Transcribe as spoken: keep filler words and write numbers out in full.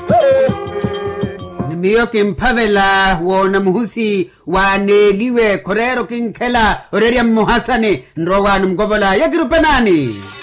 Miyo kimpavela wona muhusi waneliwe korero kinkela oreria muhasane nrowa numgovola yagirupenani